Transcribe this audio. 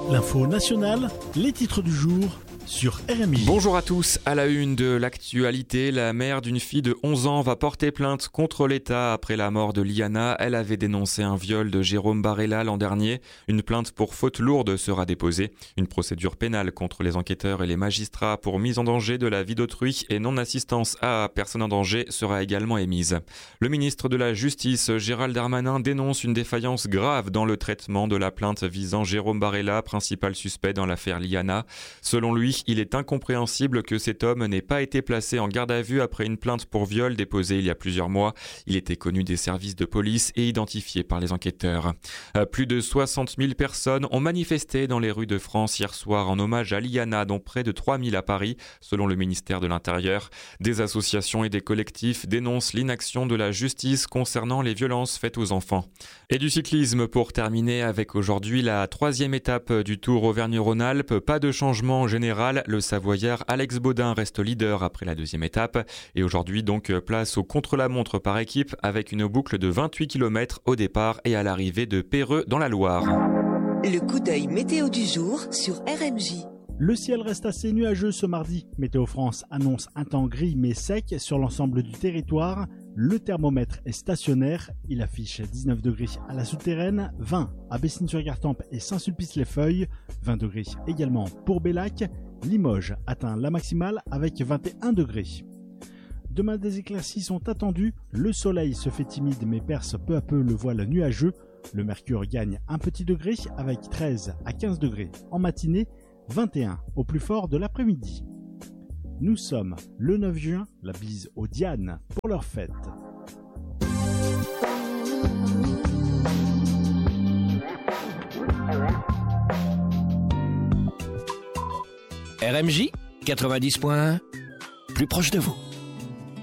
L'info nationale, les titres du jour sur RMI. Bonjour à tous, à la une de l'actualité, la mère d'une fille de 11 ans va porter plainte contre l'État après la mort de Liana. Elle avait dénoncé un viol de Jérôme Barella l'an dernier. Une plainte pour faute lourde sera déposée. Une procédure pénale contre les enquêteurs et les magistrats pour mise en danger de la vie d'autrui et non-assistance à personne en danger sera également émise. Le ministre de la Justice, Gérald Darmanin, dénonce une défaillance grave dans le traitement de la plainte visant Jérôme Barella, principal suspect dans l'affaire Liana. Selon lui, il est incompréhensible que cet homme n'ait pas été placé en garde à vue après une plainte pour viol déposée il y a plusieurs mois. Il était connu des services de police et identifié par les enquêteurs. Plus de 60 000 personnes ont manifesté dans les rues de France hier soir en hommage à Liana, dont près de 3 000 à Paris, selon le ministère de l'Intérieur. Des associations et des collectifs dénoncent l'inaction de la justice concernant les violences faites aux enfants. Et du cyclisme pour terminer avec aujourd'hui la 3e étape du Tour Auvergne-Rhône-Alpes. Pas de changement général. Le Savoyard Alex Baudin reste leader après la 2e étape. Et aujourd'hui donc place au contre-la-montre par équipe avec une boucle de 28 km au départ et à l'arrivée de Perreux dans la Loire. Le coup d'œil météo du jour sur RMJ. Le ciel reste assez nuageux ce mardi. Météo France annonce un temps gris mais sec sur l'ensemble du territoire. Le thermomètre est stationnaire. Il affiche 19 degrés à la souterraine, 20 à Bessines-sur-Gartempe et Saint-Sulpice-les-Feuilles, 20 degrés également pour Bellac. Limoges atteint la maximale avec 21 degrés. Demain, des éclaircies sont attendues. Le soleil se fait timide mais perce peu à peu le voile nuageux. Le mercure gagne un petit degré avec 13 à 15 degrés en matinée, 21 au plus fort de l'après-midi. Nous sommes le 9 juin, la bise aux Dianes pour leur fête. RMJ 90.1, plus proche de vous.